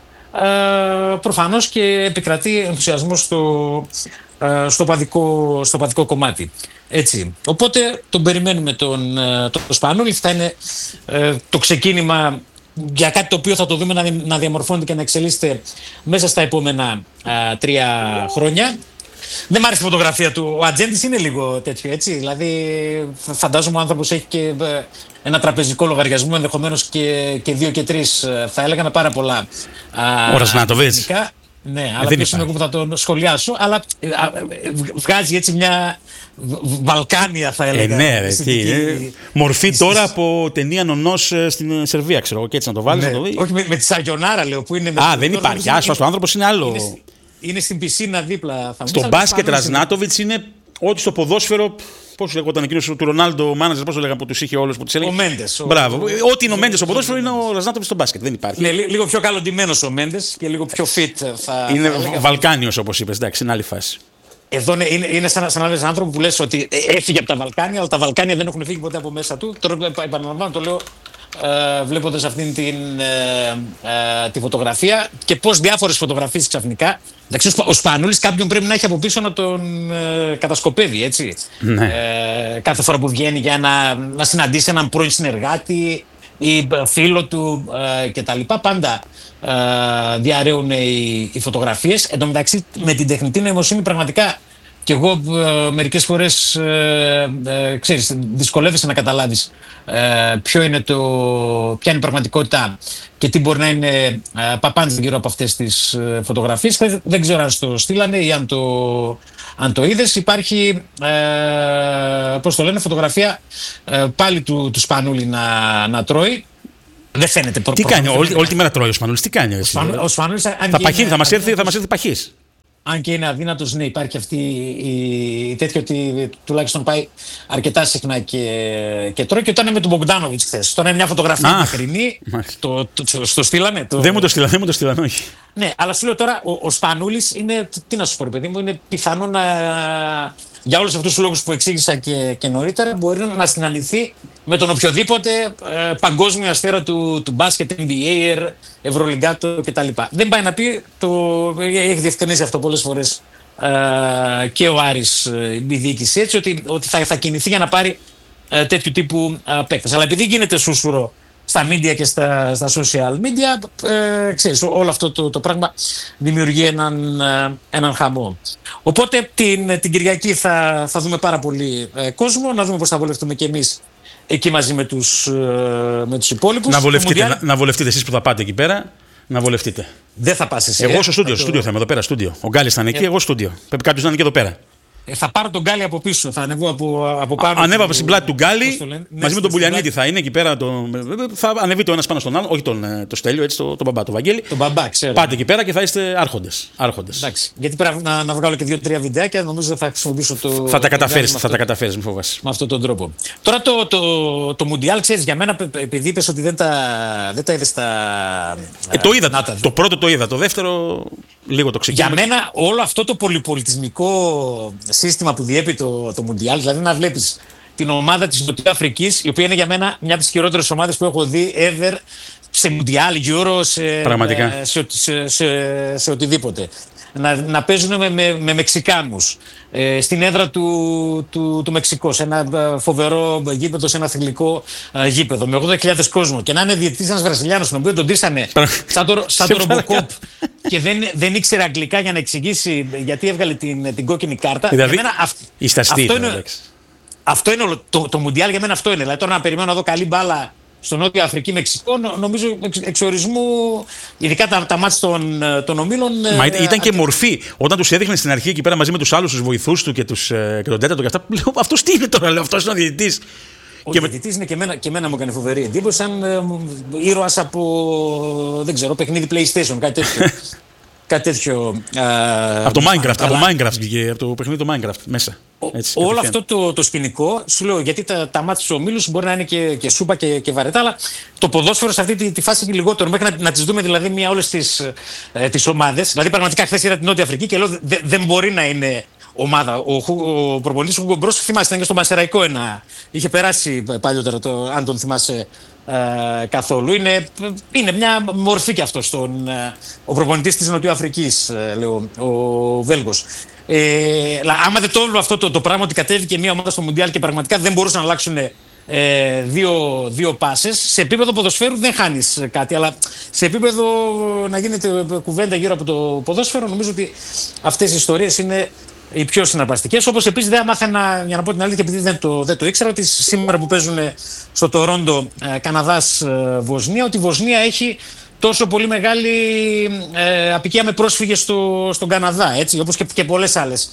Uh, προφανώς και επικρατεί ενθουσιασμό στο, uh, στο, παδικό, στο παδικό κομμάτι. Έτσι. Οπότε τον περιμένουμε τον, uh, τον Σπανούλη. Θα είναι uh, το ξεκίνημα για κάτι το οποίο θα το δούμε να, να διαμορφώνεται και να εξελίσσεται μέσα στα επόμενα uh, τρία χρόνια. Δεν μ' άρεσε η φωτογραφία του. Ο ατζέντης είναι λίγο τέτοιο, έτσι. Δηλαδή, φαντάζομαι ο άνθρωπος έχει και ένα τραπεζικό λογαριασμό, ενδεχομένως και, και δύο και τρεις, θα έλεγα, με πάρα πολλά. Ο Ρασνάτοβιτς. Ναι, αλλά ποιος είμαι εγώ που θα τον σχολιάσω. Αλλά α, βγάζει έτσι μια Βαλκάνια, θα έλεγα. Ε, ναι, ρε, τι, ε, μορφή της, τώρα της... από ταινία Νονός στην Σερβία, ξέρω εγώ, και έτσι να το βάλεις, ναι, να το δει. Όχι, με, με τη Σαγιονάρα, λέω, που είναι. Α, με δεν υπάρχει. Άσο, ο άνθρωπος είναι άλλο. Είναι, είναι στην πισίνα δίπλα. Θα στο μπάσκετ, Ρασνάτοβιτς είναι ό,τι στο ποδόσφαιρο. Πώς λέγονταν εκείνος του Ρονάλντο, μάνατζερ, πώς το λέγανε που τους είχε όλους, που τους έλεγε. Ο Μέντες. Μπράβο. Ο... Ό,τι είναι ο Μέντες στο ποδόσφαιρο είναι ο Ρασνάτοβιτς στο μπάσκετ. Δεν υπάρχει. Ναι, λίγο πιο καλοντημένος ο Μέντες και λίγο πιο fit. Θα, είναι θα Βαλκάνιος, όπως είπες. Εντάξει, είναι άλλη φάση. Εδώ είναι, είναι, είναι σαν, σαν να λες άνθρωπο που λες ότι έφυγε από τα Βαλκάνια, αλλά τα Βαλκάνια δεν έχουν φύγει ποτέ από μέσα του. Τώρα επαναλαμβάνω, το λέω ε, βλέποντας αυτήν την, ε, ε, τη φωτογραφία και πώς διάφορες φωτογραφίες ξαφνικά. Εντάξει, ο Σπανούλης κάποιον πρέπει να έχει από πίσω να τον ε, κατασκοπεύει, έτσι. Ναι. Ε, κάθε φορά που βγαίνει για να, να συναντήσει έναν πρώην συνεργάτη ή φίλο του ε, κτλ. Πάντα ε, διαρρέουν οι, οι φωτογραφίες. Εν τω μεταξύ, με την τεχνητή νοημοσύνη πραγματικά και εγώ ε, μερικές φορές ε, ε, ξέρεις, δυσκολεύεσαι να καταλάβεις ε, ποιο είναι το, ποια είναι η πραγματικότητα και τι μπορεί να είναι ε, παπάντζ γύρω από αυτές τις ε, φωτογραφίες. Δεν, δεν ξέρω αν το στείλανε ή αν το, αν το είδες. Υπάρχει, ε, πώς το λένε, φωτογραφία ε, πάλι του, του Σπανούλη να, να τρώει. Δεν φαίνεται. Τι προ, κάνει, όλη, όλη τη μέρα τρώει ο Σπανούλης, τι κάνει. Ο Σπανούλης, ο Σπανούλης, θα, παχύνει, θα μας έρθει, θα μας έρθει παχής. Αν και είναι αδύνατος, ναι, υπάρχει αυτή η, η τέτοια ότι τουλάχιστον πάει αρκετά συχνά και, και τρώει. Και όταν είναι με τον Μπογκντάνοβιτς χθες. Τώρα είναι μια φωτογραφία μακρινή. Το, το, το, το στείλανε. Το... Δεν μου το στείλανε, δεν μου το στείλανε, όχι. Ναι, αλλά σου λέω τώρα, ο, ο Σπανούλης είναι, τι να σου πω, παιδί μου, είναι πιθανό να, για όλους αυτούς τους λόγους που εξήγησα και, και νωρίτερα, μπορεί να συναντηθεί με τον οποιοδήποτε ε, παγκόσμιο αστέρα του, του μπάσκετ, N B A, Ευρωλιγκάτο κτλ. Δεν πάει να πει, το, έχει διευκρινίσει αυτό πολλές φορές ε, και ο Άρης, η διοίκηση έτσι, ότι, ότι θα, θα κινηθεί για να πάρει ε, τέτοιου τύπου ε, παίκτες. Αλλά επειδή γίνεται σούσουρο στα media και στα, στα social media, ε, ξέρεις, όλο αυτό το, το πράγμα δημιουργεί έναν, ε, έναν χαμό. Οπότε την, την Κυριακή θα, θα δούμε πάρα πολύ ε, κόσμο, να δούμε πώς θα βολευτούμε κι εμείς εκεί μαζί με τους, με τους υπόλοιπους. Να βολευτείτε, να, να βολευτείτε εσείς που θα πάτε εκεί πέρα, να βολευτείτε. Δεν θα πας εσύ. Εγώ ε, στο στούντιο, το... στούντιο θα είμαι εδώ πέρα, στούντιο. Ο Γκάλης θα είναι εκεί, ε... εγώ στούντιο. Πρέπει κάποιος να είναι και εδώ πέρα. Ε, θα πάρω τον Γκάλι από πίσω, θα ανεβώ από, από πάνω. Ανέβα από στην πλάτη του Γκάλι, μαζί με τον Πουλιανίτη θα είναι εκεί πέρα. Το... Θα ανεβεί το ένας πάνω στον άλλο, όχι τον, το Στέλιο, έτσι, τον το μπαμπά, τον Βαγγέλη. Τον μπαμπά, ξέρω. Πάτε εκεί πέρα και θα είστε άρχοντες. άρχοντες. Εντάξει. Γιατί πρέπει να, να βγάλω και δύο-τρία βιντεάκια, νομίζω θα χρησιμοποιήσω το. Θα τα καταφέρεις, θα τα καταφέρεις, μην φοβάσαι. Με αυτόν τον τρόπο. Τώρα το, το, το Μουντιάλ, ξέρεις, για μένα, επειδή είπες ότι δεν τα, δεν τα είδες τα. Ε, το είδα. Να, το πρώτο το είδα, το δεύτερο λίγο το ξεκίνημα. Για μένα όλο αυτό το πολυπολιτισμικό σύστημα που διέπει το, το Μουντιάλ, δηλαδή να βλέπεις την ομάδα της Νοτιοαφρικής, η οποία είναι για μένα μια από τις χειρότερες ομάδες που έχω δει ever σε Μουντιάλ, Euro, σε, σε, σε, σε, σε οτιδήποτε. Να, να παίζουν με, με, με Μεξικάνους ε, στην έδρα του, του, του Μεξικού, σε ένα φοβερό γήπεδο, σε ένα θηλυκό ε, γήπεδο με ογδόντα χιλιάδες κόσμο, και να είναι διαιτητής ένας Βραζιλιάνος, τον οποίο τον τίσανε σαν το, σαν το Ρομποκόπ και δεν, δεν ήξερε αγγλικά για να εξηγήσει γιατί έβγαλε την, την κόκκινη κάρτα. Δηλαδή, μένα, αυ, αυτό είναι, αυτό είναι όλο, το, το Μουντιάλ για μένα αυτό είναι. Δηλαδή τώρα να περιμένω να δω καλή μπάλα στο Νότιο Αφρική, Μεξικό, νομίζω εξ, εξορισμού, ειδικά τα, τα μάτς των, των ομίλων. Μα ήταν ε, και α... μορφή. Όταν τους έδειχνε στην αρχή εκεί πέρα μαζί με τους άλλους, τους βοηθούς του και, τους, και τον τέταρτο και αυτά, λέω, αυτός τι είναι τώρα, λέω, αυτός είναι ο διαιτητής. Ο και διαιτητής με... είναι και εμένα, και εμένα μου έκανε φοβερή εντύπωση, σαν ε, ήρωας από, δεν ξέρω, παιχνίδι PlayStation, κάτι τέτοιο. Κάτι τέτοιο. Α, από το Minecraft, αλλά... από, Minecraft βγήκε, από το παιχνίδι του Minecraft μέσα. Έτσι, όλο αυτό το, το σκηνικό, σου λέω, γιατί τα, τα μάτια του ομίλου μπορεί να είναι και, και σούπα και, και βαρετά, αλλά το ποδόσφαιρο σε αυτή τη, τη φάση και λιγότερο. Μέχρι να, να τις δούμε δηλαδή μια όλες τις, ε, τις ομάδες. Δηλαδή, πραγματικά χθες είδα την Νότια Αφρική και λέω δεν δε μπορεί να είναι ομάδα. Ο, ο, ο προπονητής του Γκομπρός, θυμάσαι, ήταν και στο Μασεραϊκό ένα. Είχε περάσει παλιότερα, το, αν τον θυμάσαι. Ε, καθόλου. Είναι, είναι μια μορφή και αυτό στον, ε, ο προπονητής της Νοτιοαφρικής, ε, λέω, ο Βέλγος. Ε, άμα δεν το όλο αυτό το, το πράγμα ότι κατέβηκε μια ομάδα στο Μουντιάλ και πραγματικά δεν μπορούσαν να αλλάξουν ε, δύο, δύο πάσες, σε επίπεδο ποδοσφαίρου δεν χάνεις κάτι, αλλά σε επίπεδο να γίνεται κουβέντα γύρω από το ποδόσφαιρο, νομίζω ότι αυτές οι ιστορίες είναι οι πιο συναρπαστικές. Όπως επίσης δεν μάθαινα, για να πω την αλήθεια, επειδή δεν το, δεν το ήξερα, ότι σήμερα που παίζουν στο Τορόντο ε, Καναδάς-Βοσνία, ότι η Βοσνία έχει τόσο πολύ μεγάλη ε, απικία με πρόσφυγες στο, στον Καναδά, έτσι, όπως και, και πολλές άλλες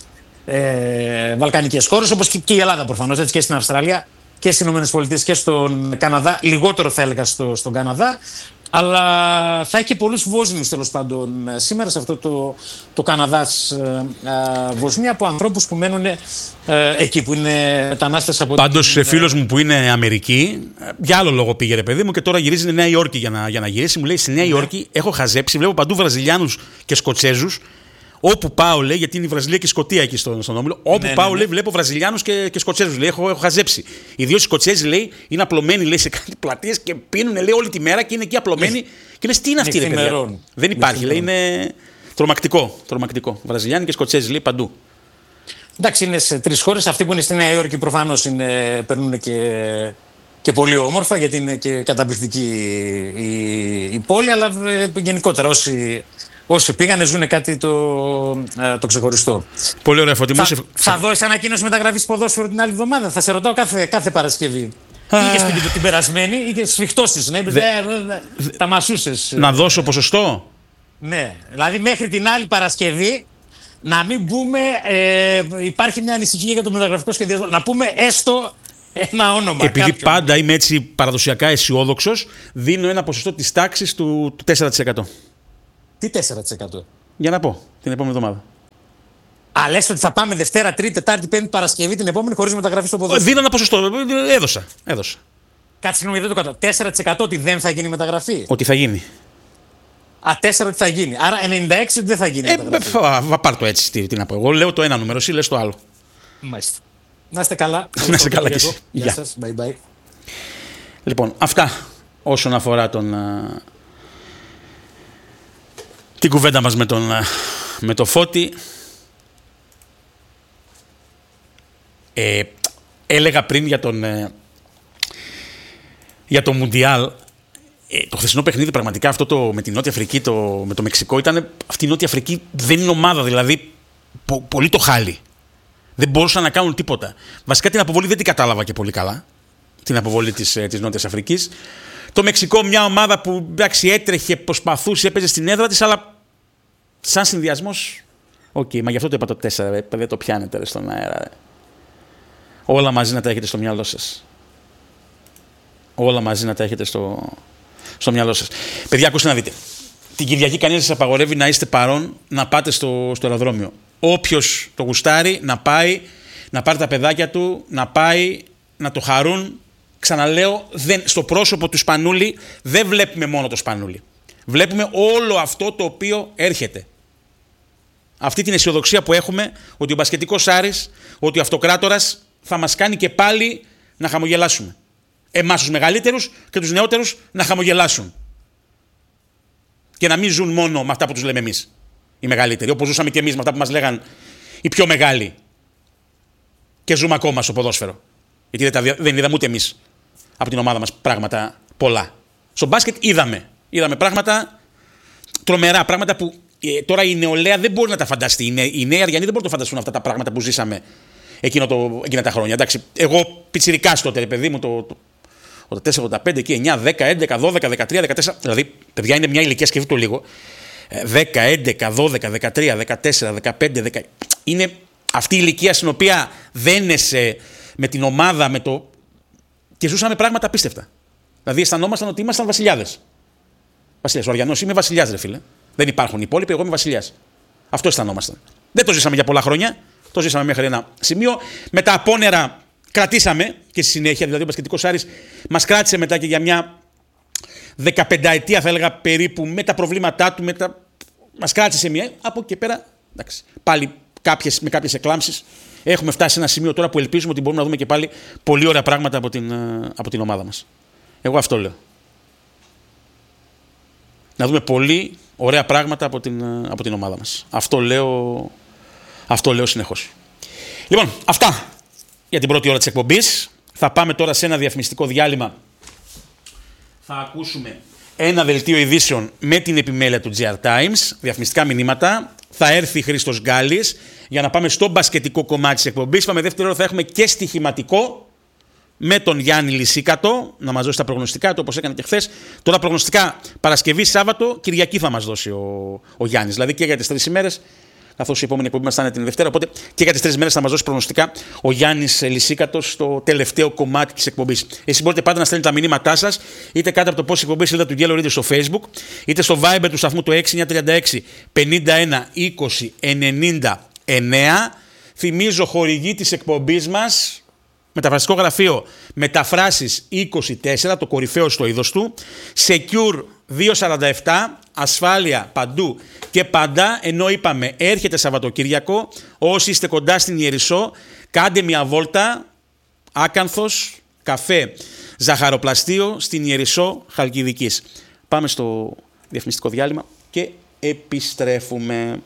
ε, βαλκανικές χώρες, όπως και, και η Ελλάδα προφανώς, έτσι, και στην Αυστραλία και στις ΗΠΑ και στον Καναδά, λιγότερο θα έλεγα στο, στον Καναδά. Αλλά θα έχει και πολλούς Βόσνιους τέλος πάντων σήμερα σε αυτό το, το Καναδάς-Βοσνία, από ανθρώπους που μένουν ε, εκεί, που είναι μετανάστες από. Πάντως, την... φίλος μου που είναι Αμερική, για άλλο λόγο πήγε ρε παιδί μου και τώρα γυρίζει στη Νέα Υόρκη για να, για να γυρίσει. Μου λέει στη Νέα Υόρκη ναι. έχω χαζέψει, βλέπω παντού Βραζιλιάνους και Σκοτσέζους. Όπου πάω, λέει, γιατί είναι η Βραζιλία και η Σκωτία εκεί στον, στον όμιλο. Όπου ναι, πάω, ναι, ναι. λέει, βλέπω Βραζιλιάνους και, και Σκοτσέζους. Λέει, έχω, έχω χαζέψει. Ιδίως οι Σκοτσέζοι, λέει, είναι απλωμένοι, λέει, σε κάτι πλατείες και πίνουν, λέει, όλη τη μέρα και είναι εκεί απλωμένοι. Και λες, τι είναι αυτή, ρε παιδιά. Δεν υπάρχει, λέει, είναι τρομακτικό. τρομακτικό. Βραζιλιάνοι και Σκοτσέζοι, λέει, παντού. Εντάξει, είναι σε τρεις χώρες. Αυτοί που είναι στη Νέα Υόρκη προφανώς περνούν και, και πολύ όμορφα, γιατί είναι και καταπληκτική η, η πόλη, αλλά γενικότερα όσοι. όσοι πήγανε ζουν κάτι το, το ξεχωριστό. Πολύ ωραία, Φώτη. Θα, σε... θα δώσει ανακοίνωση μεταγραφής ποδόσφαιρο την άλλη εβδομάδα. Θα σε ρωτάω κάθε, κάθε Παρασκευή. Είχες την, την περασμένη, είχες σφιχτώσεις, ναι, δε, δε, τα μασούσες. Να δώσω ποσοστό. Ναι, δηλαδή μέχρι την άλλη Παρασκευή να μην πούμε, ε, υπάρχει μια ανησυχία για το μεταγραφικό σχεδιασμό, να πούμε έστω ένα όνομα. Επειδή κάποιον. πάντα είμαι έτσι παραδοσιακά αισιόδοξος, δίνω ένα ποσοστό της τάξης του, του τέσσερα τοις εκατό. Τι τέσσερα τοις εκατό? Για να πω, την επόμενη εβδομάδα. Α, λες ότι θα πάμε Δευτέρα, Τρίτη, Τετάρτη, Πέμπτη, Παρασκευή την επόμενη χωρίς μεταγραφή στο ποδόσφαιρο? Δίνω ένα ποσοστό. Έδωσα. έδωσα. Κάτσε, συγγνώμη, δεν το κατάλαβα. τέσσερα τοις εκατό ότι δεν θα γίνει μεταγραφή. Ότι θα γίνει. Α, τέσσερα ότι θα γίνει. Άρα ενενήντα έξι ότι δεν θα γίνει Ε, μεταγραφή. βα, πάρ' το έτσι. Τι, τι να πω. Εγώ λέω το ένα νούμερο, εσύ λες το άλλο. Μάλιστα. Να είστε καλά. Να είστε καλά κι εσύ. Γεια σας. Bye bye. Λοιπόν, αυτά όσον αφορά τον, α, την κουβέντα μας με τον, α, με το Φώτη. Ε, έλεγα πριν για τον, ε, για το Μουντιάλ. Ε, το χθεσινό παιχνίδι πραγματικά αυτό το, με την Νότια Αφρική, το, με το Μεξικό, ήταν, αυτή η Νότια Αφρική δεν είναι ομάδα, δηλαδή πο, πολύ το χάλι. Δεν μπορούσαν να κάνουν τίποτα. Βασικά την αποβολή δεν την κατάλαβα και πολύ καλά. Την αποβολή της, της Νότιας Αφρικής. Το Μεξικό, μια ομάδα που εντάξει, έτρεχε, προσπαθούσε, έπαιζε στην έδρα της, αλλά σαν συνδυασμός. Οκ, okay, μα γι' αυτό το είπα το τέσσερα, δεν το πιάνετε ρε, στον αέρα. Ρε. Όλα μαζί να τα έχετε στο μυαλό σας. Όλα μαζί να τα έχετε στο, στο μυαλό σας. Παιδιά, ακούστε να δείτε. Την Κυριακή κανείς σας απαγορεύει να είστε παρόν, να πάτε στο, στο αεροδρόμιο. Όποιος το γουστάρει να πάει, να πάρει τα παιδάκια του, να πάει, να το χαρούν. Ξαναλέω, δεν, στο πρόσωπο του Σπανούλη δεν βλέπουμε μόνο το Σπανούλη. Βλέπουμε όλο αυτό το οποίο έρχεται. Αυτή την αισιοδοξία που έχουμε ότι ο μπασκετικός Άρης, ότι ο αυτοκράτορας θα μας κάνει και πάλι να χαμογελάσουμε. Εμάς τους μεγαλύτερους και τους νεότερους να χαμογελάσουν. Και να μην ζουν μόνο με αυτά που τους λέμε εμείς, οι μεγαλύτεροι. Όπως ζούσαμε και εμείς με αυτά που μας λέγαν οι πιο μεγάλοι. Και ζούμε ακόμα στο ποδόσφαιρο. Γιατί δεν, τα, δεν είδαμε ούτε εμείς από την ομάδα μας πράγματα πολλά. Στο μπάσκετ είδαμε. Είδαμε πράγματα τρομερά, πράγματα που ε, τώρα η νεολαία δεν μπορεί να τα φανταστεί. Οι νέοι, οι νέοι Αριανοί δεν μπορούν να τα φανταστούν αυτά τα πράγματα που ζήσαμε εκείνο το, εκείνα τα χρόνια. Εντάξει, εγώ πιτσιρικάς τότε, παιδί μου, το, το ογδόντα τέσσερα, ογδόντα πέντε, εκεί, εννιά, δέκα, έντεκα, δώδεκα, δεκατρία, δεκατέσσερα. Δηλαδή, παιδιά, είναι μια ηλικία, σκεφτείτε το λίγο. δέκα, έντεκα, δώδεκα, δεκατρία, δεκατέσσερα, δεκαπέντε, δέκα. Είναι αυτή η ηλικία στην οποία δένεσαι με την ομάδα, με το. Και ζούσαμε πράγματα απίστευτα. Δηλαδή, αισθανόμασταν ότι ήμασταν βασιλιάδες. Βασιλιάς. Ο Αριανός είμαι βασιλιάς, ρε φίλε. Δεν υπάρχουν οι υπόλοιποι, εγώ είμαι βασιλιάς. Αυτό αισθανόμασταν. Δεν το ζήσαμε για πολλά χρόνια. Το ζήσαμε μέχρι ένα σημείο. Με τα απόνερα κρατήσαμε και στη συνέχεια. Δηλαδή, ο μπασκετικός Άρης μας κράτησε μετά και για μια δεκαπενταετία, θα έλεγα περίπου, με τα προβλήματά του. Τα... Μας κράτησε σε μια. Από εκεί πέρα, εντάξει, πάλι κάποιες, με κάποιες εκλάμψεις. Έχουμε φτάσει σε ένα σημείο τώρα που ελπίζουμε ότι μπορούμε να δούμε και πάλι πολύ ωραία πράγματα από την, από την ομάδα μας. Εγώ αυτό λέω. Να δούμε πολύ ωραία πράγματα από την, από την ομάδα μας. Αυτό λέω, αυτό λέω συνεχώς. Λοιπόν, αυτά για την πρώτη ώρα της εκπομπής. Θα πάμε τώρα σε ένα διαφημιστικό διάλειμμα. Θα ακούσουμε ένα δελτίο ειδήσεων με την επιμέλεια του τζι αρ Times, διαφημιστικά μηνύματα. Θα έρθει η Χρήστος Γκάλης για να πάμε στο μπασκετικό κομμάτι της εκπομπής. Πάμε δεύτερη ώρα, θα έχουμε και στοιχηματικό με τον Γιάννη Λυσίκατο να μας δώσει τα προγνωστικά του όπως έκανε και χθες. Τώρα προγνωστικά Παρασκευή, Σάββατο, Κυριακή θα μας δώσει ο, ο Γιάννης. Δηλαδή και για τις τρεις ημέρες, καθώς η επόμενη εκπομπή μας θα είναι την Δευτέρα. Οπότε και για τις τρεις ημέρες θα μας δώσει προγνωστικά ο Γιάννης Λυσίκατος στο τελευταίο κομμάτι της εκπομπής. Εσείς μπορείτε πάντα να στέλνετε τα μηνύματά σας είτε κάτω από το post εκπομπής σελίδα του Yellow Radio στο Facebook, είτε στο Viber του σταθμού το έξι εννιά τρία έξι πενήντα ένα είκοσι ενενήντα εννέα. Θυμίζω χορηγή της εκπομπής μας. Μεταφραστικό γραφείο Μεταφράσεις είκοσι τέσσερα, το κορυφαίο στο είδος του. Secure διακόσια σαράντα επτά, ασφάλεια παντού και πάντα. Ενώ είπαμε έρχεται Σαββατοκύριακο, όσοι είστε κοντά στην Ιερισσό, κάντε μια βόλτα. Άκανθος, καφέ, ζαχαροπλαστείο στην Ιερισσό Χαλκιδικής. Πάμε στο διαφημιστικό διάλειμμα και επιστρέφουμε.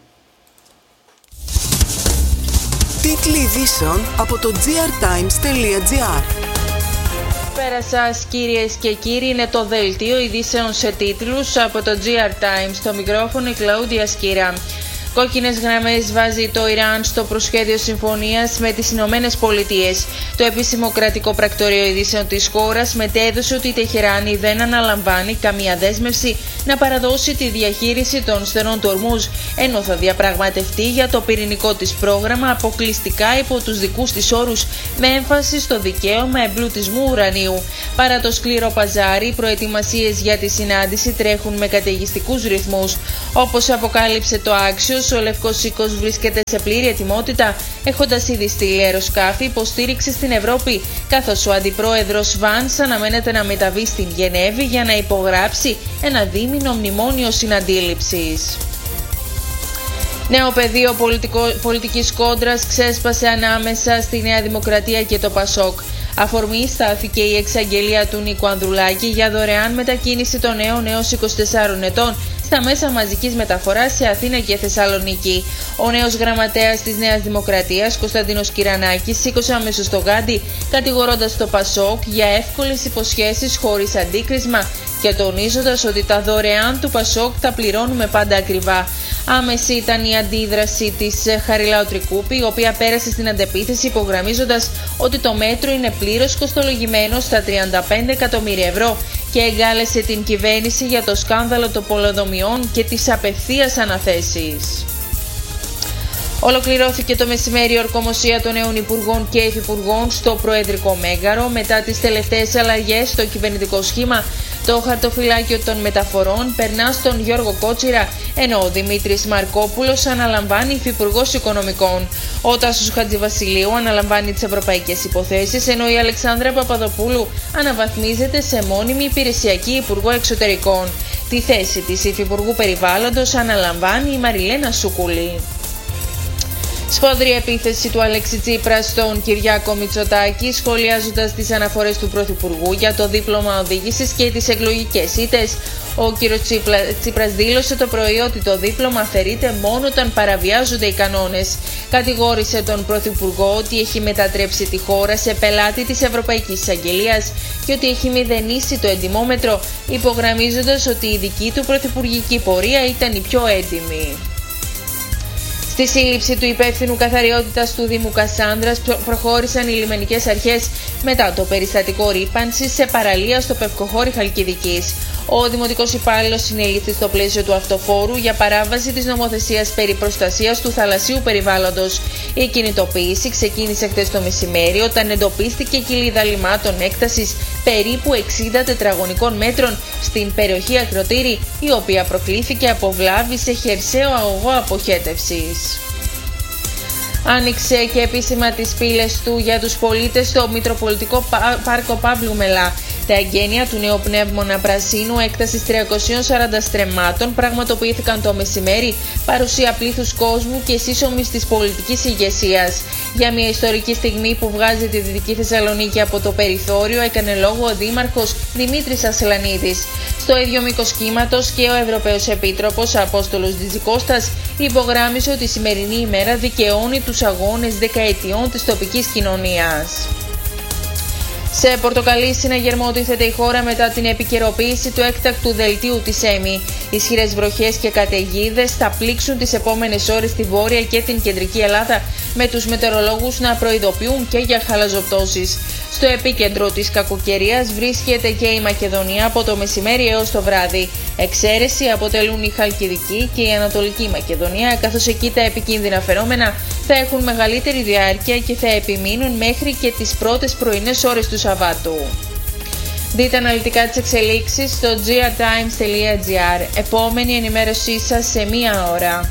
Τίτλοι ειδήσεων από το τζι αρ τάιμς τελεία τζι άρ. Καλησπέρα σας κυρίες και κύριοι, είναι το δελτίο ειδήσεων σε τίτλους από το τζι αρ Times. Στο μικρόφωνο η Κλαούντια Σκύρα. Κόκκινες γραμμές βάζει το Ιράν στο προσχέδιο συμφωνίας με τις Ηνωμένες Πολιτείες. Το επίσημο κρατικό πρακτορείο ειδήσεων της χώρας μετέδωσε ότι η Τεχεράνη δεν αναλαμβάνει καμία δέσμευση να παραδώσει τη διαχείριση των στενών του Ορμούζ, ενώ θα διαπραγματευτεί για το πυρηνικό της πρόγραμμα αποκλειστικά υπό τους δικούς της όρους, με έμφαση στο δικαίωμα εμπλουτισμού ουρανίου. Παρά το σκληρό παζάρι, οι προετοιμασίες για τη συνάντηση τρέχουν με καταιγιστικούς ρυθμούς. Όπως αποκάλυψε το Axios, ο Λευκός Οίκος βρίσκεται σε πλήρη ετοιμότητα, έχοντας ήδη στείλει αεροσκάφη υποστήριξη στην Ευρώπη, καθώς ο αντιπρόεδρος Βάνς αναμένεται να μεταβεί στην Γενέβη για να υπογράψει ένα δίμηνο μνημόνιο συναντήληψης. Νέο πεδίο πολιτικό, πολιτικής κόντρας ξέσπασε ανάμεσα στη Νέα Δημοκρατία και το Πασόκ. Αφορμή στάθηκε η εξαγγελία του Νίκου Ανδρουλάκη για δωρεάν μετακίνηση των νέων έως είκοσι τεσσάρων ετών στα μέσα μαζικής μεταφοράς σε Αθήνα και Θεσσαλονίκη. Ο νέος γραμματέας της Νέας Δημοκρατίας, Κωνσταντίνος Κυρανάκης, σήκωσε αμέσως το γάντι, κατηγορώντας το Πασόκ για εύκολες υποσχέσεις χωρίς αντίκρισμα και τονίζοντας ότι τα δωρεάν του Πασόκ τα πληρώνουμε πάντα ακριβά. Άμεση ήταν η αντίδραση της Χαριλάου Τρικούπη, η οποία πέρασε στην αντεπίθεση υπογραμμίζοντας ότι το μέτρο είναι πλήρως κοστολογημένο στα τριάντα πέντε εκατομμύρια ευρώ και εγκάλεσε την κυβέρνηση για το σκάνδαλο των πολεοδομιών και τις απευθείας αναθέσεις. Ολοκληρώθηκε το μεσημέρι η ορκομοσία των νέων υπουργών και υφυπουργών στο Προεδρικό Μέγαρο μετά τις τελευταίες αλλαγές στο κυβερνητικό σχήμα. Το χαρτοφυλάκιο των μεταφορών περνά στον Γιώργο Κότσιρα, ενώ ο Δημήτρης Μαρκόπουλος αναλαμβάνει υφυπουργός οικονομικών. Ο Τάσος Χατζηβασιλείου αναλαμβάνει τις ευρωπαϊκές υποθέσεις, ενώ η Αλεξάνδρα Παπαδοπούλου αναβαθμίζεται σε μόνιμη υπηρεσιακή υπουργό εξωτερικών. Τη θέση της υφυπουργού περιβάλλοντος αναλαμβάνει η Μαριλένα Σούκουλη. Σφοδρή επίθεση του Αλέξη Τσίπρα στον Κυριάκο Μητσοτάκη, σχολιάζοντας τις αναφορές του Πρωθυπουργού για το δίπλωμα οδήγησης και τις εκλογικές ήττες. Ο κ. Τσίπρας δήλωσε το πρωί ότι το δίπλωμα αφαιρείται μόνο όταν παραβιάζονται οι κανόνες. Κατηγόρησε τον Πρωθυπουργό ότι έχει μετατρέψει τη χώρα σε πελάτη της Ευρωπαϊκής Εισαγγελίας και ότι έχει μηδενίσει το εντιμόμετρο, υπογραμμίζοντας ότι η δική του πρωθυπουργική πορεία ήταν η πιο έντιμη. Στη σύλληψη του υπεύθυνου καθαριότητας του Δήμου Κασάνδρας προχώρησαν οι λιμενικές αρχές μετά το περιστατικό ρύπανσης σε παραλία στο Πευκοχώρι Χαλκιδικής. Ο δημοτικός υπάλληλος συνελήφθη στο πλαίσιο του αυτοφόρου για παράβαση της νομοθεσίας περί προστασίας του θαλασσίου περιβάλλοντος. Η κινητοποίηση ξεκίνησε χθες το μεσημέρι όταν εντοπίστηκε κοιλίδα λιμάτων έκτασης περίπου εξήντα τετραγωνικών μέτρων στην περιοχή Ακροτήρη, η οποία προκλήθηκε από βλάβη σε χερσαίο αγωγό αποχέτευσης. Άνοιξε και επίσημα τις πύλες του για τους πολίτες στο Μητροπολιτικό Πάρκο Παύλου Μελά. Τα εγγένεια του νέου πνεύμονα πρασίνου έκτασης τριακοσίων σαράντα στρεμμάτων πραγματοποιήθηκαν το μεσημέρι, παρουσία πλήθους κόσμου και σύσσωμης της πολιτικής ηγεσίας. Για μια ιστορική στιγμή που βγάζει τη Δυτική Θεσσαλονίκη από το περιθώριο, έκανε λόγο ο Δήμαρχος Δημήτρης Ασλανίδης. Στο ίδιο μήκος κύματος και ο Ευρωπαίος Επίτροπος Απόστολος Τζιτζικώστας υπογράμμισε ότι η σημερινή ημέρα δικαιώνει τους αγώνες δεκαετιών της τοπικής κοινωνίας. Σε πορτοκαλί συναγερμό τίθεται η χώρα μετά την επικαιροποίηση του έκτακτου δελτίου της ΕΜΗ. Ισχυρές βροχές και καταιγίδες θα πλήξουν τις επόμενες ώρες στη Βόρεια και την Κεντρική Ελλάδα, με τους μετεωρολόγους να προειδοποιούν και για χαλαζοπτώσεις. Στο επίκεντρο της κακοκαιρίας βρίσκεται και η Μακεδονία από το μεσημέρι έως το βράδυ. Εξαίρεση αποτελούν η Χαλκιδική και η Ανατολική Μακεδονία, καθώς εκεί τα επικίνδυνα φαινόμενα θα έχουν μεγαλύτερη διάρκεια και θα επιμείνουν μέχρι και τις πρώτες πρωινές ώρες του Σαββάτου. Δείτε αναλυτικά τις εξελίξεις στο τζι αρ times τελεία τζι άρ. Επόμενη ενημέρωσή σας σε μία ώρα.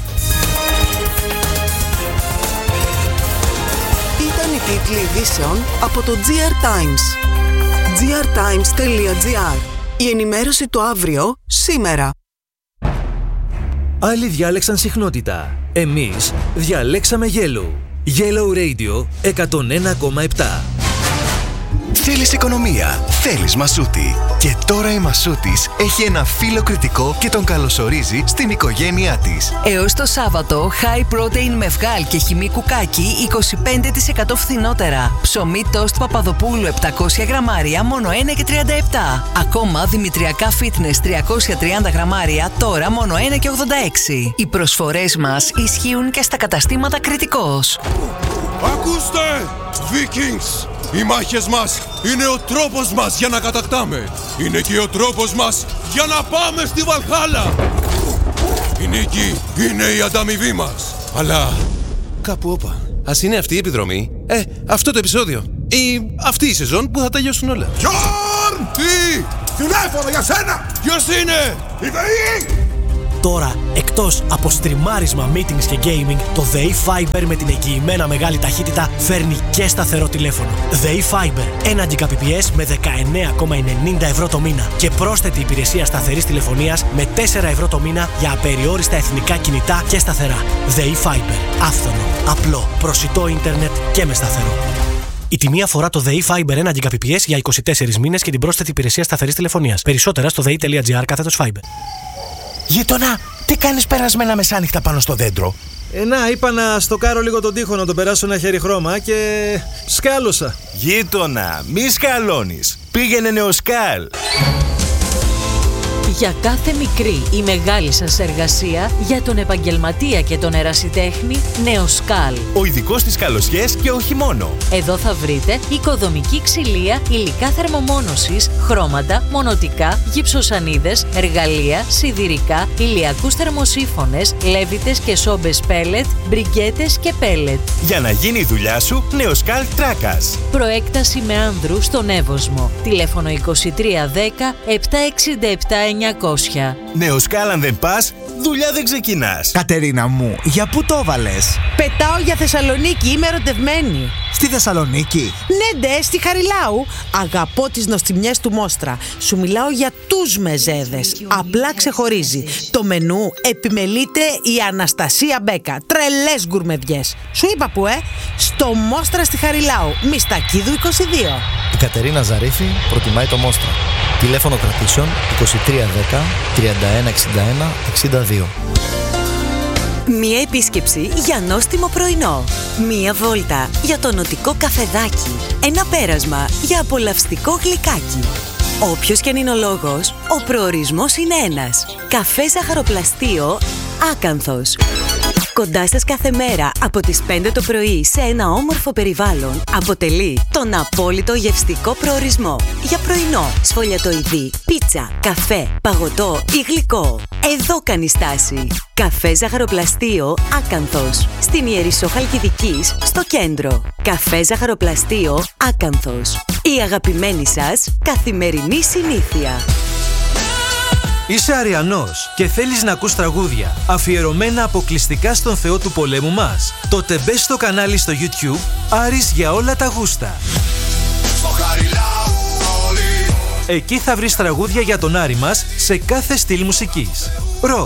Ήταν οι τίτλοι ειδήσεων από το τζι αρ Times. τζι αρ times τελεία τζι άρ. Η ενημέρωση του αύριο, σήμερα. Άλλοι διάλεξαν συχνότητα. Εμείς διαλέξαμε Yellow. Yellow Radio εκατόν ένα κόμμα επτά. Θέλεις οικονομία, θέλεις Μασούτη. Και τώρα η Μασούτης έχει ένα φίλο κριτικό και τον καλωσορίζει στην οικογένειά της. Έως το Σάββατο, high protein με βγάλ και χυμή κουκάκι είκοσι πέντε τοις εκατό φθηνότερα. Ψωμί τόστ Παπαδοπούλου επτακόσια γραμμάρια μόνο ένα και τριάντα επτά. Ακόμα δημητριακά fitness τριακόσια τριάντα γραμμάρια τώρα μόνο ένα και ογδόντα έξι. Οι προσφορές μας ισχύουν και στα καταστήματα Κριτικός. Ακούστε, Vikings! Οι μάχες μας είναι ο τρόπος μας για να κατακτάμε. Είναι και ο τρόπος μας για να πάμε στη Βαλχάλα. Η νίκη είναι η ανταμοιβή μας. Αλλά κάπου όπα. Ας είναι αυτή η επιδρομή. Ε, αυτό το επεισόδιο. Ή αυτή η σεζόν που θα τελειώσουν όλα. Γιόρν! Τι! Τηλέφωνο για σένα! Ποιος είναι? Η ΔΕΗ! Τώρα, εκτός από στριμάρισμα, meetings και gaming, το ΔΕΗ Fiber με την εγγυημένα μεγάλη ταχύτητα φέρνει και σταθερό τηλέφωνο. ΔΕΗ Fiber, ένα Gbps με δεκαεννέα κόμμα ενενήντα ευρώ το μήνα και πρόσθετη υπηρεσία σταθερής τηλεφωνίας με τέσσερα ευρώ το μήνα για απεριόριστα εθνικά κινητά και σταθερά. ΔΕΗ Fiber, άφθονο, απλό, προσιτό ίντερνετ και με σταθερό. Η τιμή αφορά το ΔΕΗ Fiber ένα Gbps για είκοσι τέσσερις μήνες και την πρόσθετη υπηρεσία σταθερής τηλεφωνίας. Περισσότερα στο δei.gr κάθετος Fiber. Γείτονα, τι κάνεις περασμένα μεσάνυχτα πάνω στο δέντρο? Ε, να, είπα να στοκάρω λίγο τον τοίχο, να τον περάσω ένα χέρι χρώμα και σκάλωσα. Γείτονα, μη σκαλώνεις. Πήγαινε Νεοσκάλ. Για κάθε μικρή ή μεγάλη σας εργασία, για τον επαγγελματία και τον ερασιτέχνη, Νεοσκάλ. Ο ειδικός στις καλοσιές και όχι μόνο. Εδώ θα βρείτε οικοδομική ξυλία, υλικά θερμομόνωσης, χρώματα, μονοτικά, γυψοσανίδες, εργαλεία, σιδηρικά, ηλιακούς θερμοσύφωνες, λέβητες και σόμπες πέλετ, μπριγκέτες και πέλετ. Για να γίνει η δουλειά σου, Νεοσκάλ Τράκας. Προέκταση με άνδρου στον Εύωσμο. Τηλέφωνο είκοσι τρία δέκα επτακόσια εξήντα επτά εννιακόσια. Νεοσκάλ, αν δεν πας, δουλειά δεν ξεκινάς. Κατερίνα μου, για πού το έβαλες? Πετάω για Θεσσαλονίκη, είμαι ερωτευμένη. Στη Θεσσαλονίκη? Ναι, ντε, στη Χαριλάου. Αγαπώ τις νοστιμιές του Μόστρα. Σου μιλάω για τους μεζέδες. Απλά ξεχωρίζει. Το μενού επιμελείται η Αναστασία Μπέκα. Τρελές γκουρμεδιές. Σου είπα που, ε? Στο Μόστρα στη Χαριλάου. Μιστακίδου είκοσι δύο. Η Κατερίνα Ζαρίφη προτιμάει το Μόστρα. Τηλέφωνο κρατήσεων είκοσι τρία δέκα τριάντα ένα εξήντα ένα εξήντα δύο. Μία επίσκεψη για νόστιμο πρωινό. Μία βόλτα για το νοτικό καφεδάκι. Ένα πέρασμα για απολαυστικό γλυκάκι. Όποιος και αν είναι ο λόγος, ο προορισμός είναι ένας. Καφέ Ζαχαροπλαστείο Άκανθος. Κοντά σας κάθε μέρα από τις πέντε το πρωί σε ένα όμορφο περιβάλλον αποτελεί τον απόλυτο γευστικό προορισμό. Για πρωινό, σφολιατοειδή, πίτσα, καφέ, παγωτό ή γλυκό. Εδώ κάνει στάση. Καφέ Ζαχαροπλαστείο Άκανθος. Στην Ιερισσό Χαλκιδικής, στο κέντρο. Καφέ Ζαχαροπλαστείο Άκανθος. Η αγαπημένη σας καθημερινή συνήθεια. Είσαι Αριανός και θέλεις να ακούς τραγούδια αφιερωμένα αποκλειστικά στον Θεό του πολέμου μας? Τότε μπες στο κανάλι στο YouTube Άρης για όλα τα γούστα. Εκεί θα βρεις τραγούδια για τον Άρη μας σε κάθε στυλ μουσικής. Ρο,